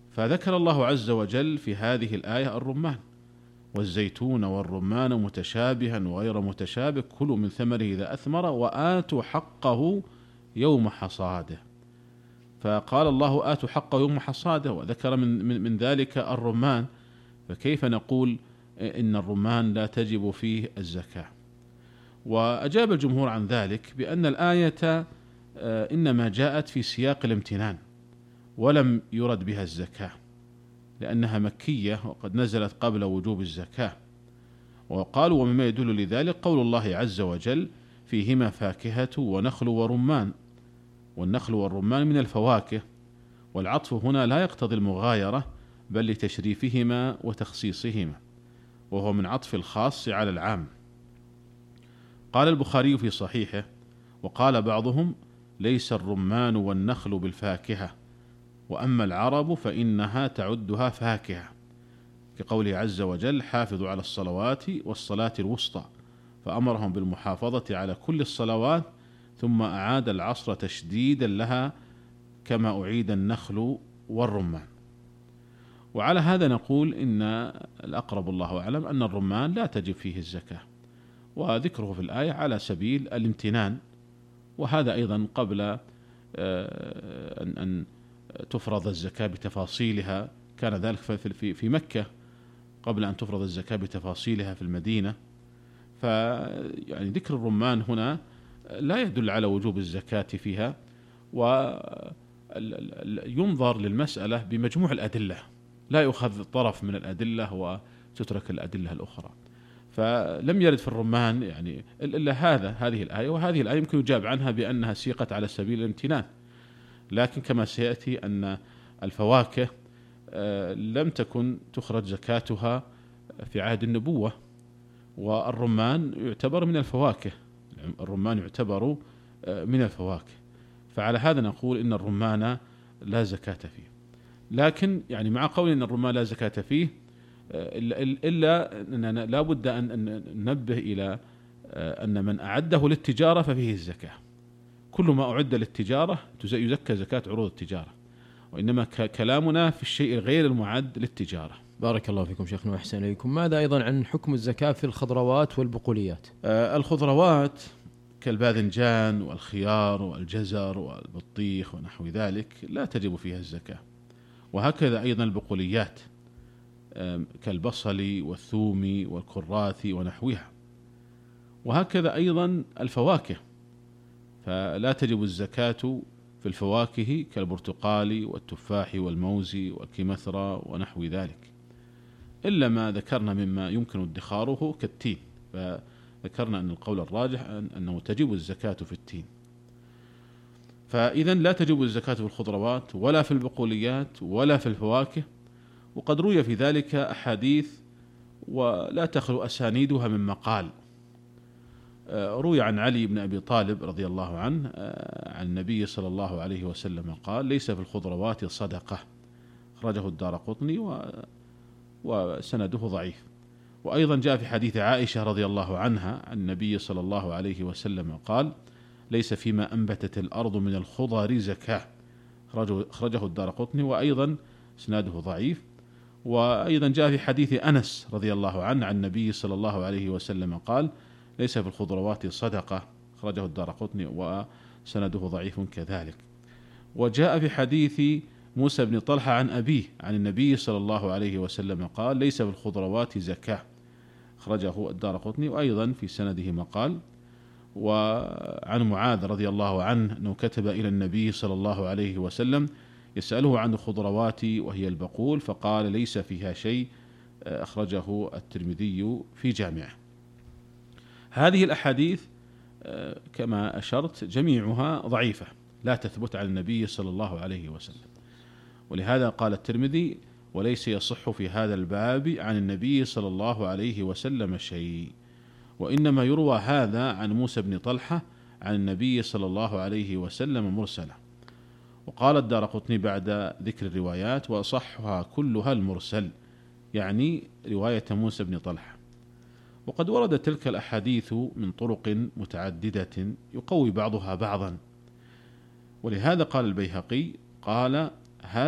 فذكر الله عز وجل في هذه الآية الرمان: والزيتون والرمان متشابها وغير متشابه كلوا من ثمره إذا أثمر وآتوا حقه يوم حصاده. فقال الله آتوا حقه يوم حصاده، وذكر من ذلك الرمان، فكيف نقول إن الرمان لا تجب فيه الزكاة؟ وأجاب الجمهور عن ذلك بأن الآية إنما جاءت في سياق الامتنان ولم يرد بها الزكاة، لأنها مكية وقد نزلت قبل وجوب الزكاة. وقالوا ومما يدل لذلك قول الله عز وجل: فيهما فاكهة ونخل ورمان، والنخل والرمان من الفواكه، والعطف هنا لا يقتضي المغايرة بل لتشريفهما وتخصيصهما، وهو من عطف الخاص على العام. قال البخاري في صحيحه: وقال بعضهم: ليس الرمان والنخل بالفاكهة، وأما العرب فإنها تعدها فاكهة، كقوله عز وجل: حافظوا على الصلوات والصلاة الوسطى، فأمرهم بالمحافظة على كل الصلوات، ثم أعاد العصر تشديدا لها كما أعيد النخل والرمان. وعلى هذا نقول إن الأقرب الله أعلم أن الرمان لا تجب فيه الزكاة، وذكره في الآية على سبيل الامتنان، وهذا أيضا قبل أن تفرض الزكاة بتفاصيلها، كان ذلك في مكة قبل أن تفرض الزكاة بتفاصيلها في المدينة. فيعني ذكر الرمان هنا لا يدل على وجوب الزكاة فيها، وينظر للمسألة بمجموع الأدلة، لا يؤخذ طرف من الأدلة وتترك الأدلة الأخرى. فلم يرد في الرمان يعني إلا هذه الآية، وهذه الآية يمكن يجاب عنها بأنها سيقت على سبيل الامتنان، لكن كما سيأتي أن الفواكه لم تكن تخرج زكاتها في عهد النبوة، والرمان يعتبر من الفواكه، الرمان يعتبر من الفواكه، فعلى هذا نقول إن الرمان لا زكاة فيه. لكن يعني مع قول إن الرمان لا زكاة فيه إلا أننا لا بد أن ننبه إلى أن من أعده للتجارة ففيه الزكاة. كل ما أعد للتجارة يزكى زكاة عروض التجارة، وإنما كلامنا في الشيء غير المعد للتجارة. بارك الله فيكم شيخنا وأحسن إليكم. ماذا أيضا عن حكم الزكاة في الخضروات والبقوليات؟ الخضروات كالباذنجان والخيار والجزر والبطيخ ونحو ذلك لا تجب فيها الزكاة، وهكذا أيضا البقوليات كالبصل والثوم والكراث ونحوها، وهكذا أيضا الفواكه، فلا تجب الزكاة في الفواكه كالبرتقال والتفاح والموز والكمثرى ونحو ذلك، إلا ما ذكرنا مما يمكن ادخاره كالتين، فذكرنا أن القول الراجح أنه تجب الزكاة في التين. فإذن لا تجب الزكاة في الخضروات ولا في البقوليات ولا في الفواكه، وقد روي في ذلك أحاديث ولا تخلو أسانيدها من مقال. روي عن علي بن أبي طالب رضي الله عنه عن النبي صلى الله عليه وسلم قال: ليس في الخضروات صدقة، أخرجه الدارقطني وسنده ضعيف. وأيضا جاء في حديث عائشة رضي الله عنها عن النبي صلى الله عليه وسلم قال: ليس فيما أنبتت الأرض من الخضر زكاة، أخرجه الدارقطني وأيضا سنده ضعيف. وأيضا جاء في حديث أنس رضي الله عنه عن النبي صلى الله عليه وسلم قال: ليس في الخضروات صدقة، أخرجه الدارقطني وسنده ضعيف كذلك. وجاء في حديث موسى بن طلحة عن أبيه عن النبي صلى الله عليه وسلم قال: ليس في الخضروات زكاة، أخرجه الدارقطني وأيضا في سنده مقال. وعن معاذ رضي الله عنه أنه كتب إلى النبي صلى الله عليه وسلم يسأله عن الخضروات وهي البقول، فقال: ليس فيها شيء، أخرجه الترمذي في جامعه. هذه الأحاديث كما أشرت جميعها ضعيفة لا تثبت عن النبي صلى الله عليه وسلم، ولهذا قال الترمذي: وليس يصح في هذا الباب عن النبي صلى الله عليه وسلم شيء، وإنما يروى هذا عن موسى بن طلحة عن النبي صلى الله عليه وسلم مرسلة. وقال الدارقطني بعد ذكر الروايات: وأصحها كلها المرسل، يعني رواية موسى بن طلحة. وقد وردت تلك الأحاديث من طرق متعددة يقوي بعضها بعضا، ولهذا قال البيهقي قال: